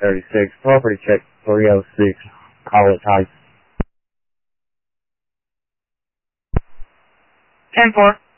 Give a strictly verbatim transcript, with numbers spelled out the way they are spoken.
thirty-six, property check three oh six, call it Heights. ten four.